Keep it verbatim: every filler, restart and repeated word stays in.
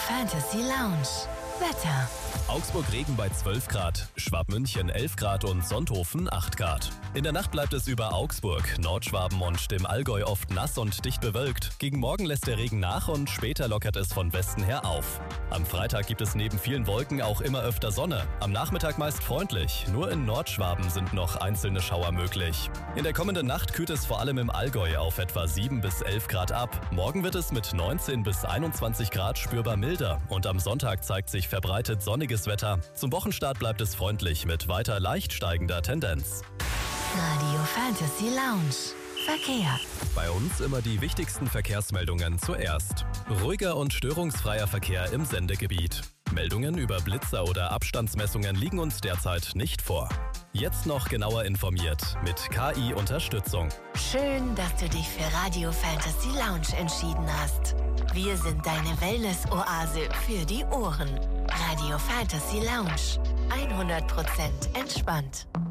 Fantasy Lounge. Wetter. Augsburg Regen bei zwölf Grad, Schwabmünchen elf Grad und Sonthofen acht Grad. In der Nacht bleibt es über Augsburg, Nordschwaben und dem Allgäu oft nass und dicht bewölkt. Gegen Morgen lässt der Regen nach und später lockert es von Westen her auf. Am Freitag gibt es neben vielen Wolken auch immer öfter Sonne. Am Nachmittag meist freundlich, nur in Nordschwaben sind noch einzelne Schauer möglich. In der kommenden Nacht kühlt es vor allem im Allgäu auf etwa sieben bis elf Grad ab. Morgen wird es mit neunzehn bis einundzwanzig Grad spürbar milder und am Sonntag zeigt sich verbreitet sonniges Wetter. Zum Wochenstart bleibt es freundlich mit weiter leicht steigender Tendenz. Radio Fantasy Lounge. Verkehr. Bei uns immer die wichtigsten Verkehrsmeldungen zuerst. Ruhiger und störungsfreier Verkehr im Sendegebiet. Meldungen über Blitzer oder Abstandsmessungen liegen uns derzeit nicht vor. Jetzt noch genauer informiert mit K I-Unterstützung. Schön, dass du dich für Radio Fantasy Lounge entschieden hast. Wir sind deine Wellness-Oase für die Ohren. Radio Fantasy Lounge. hundert Prozent entspannt.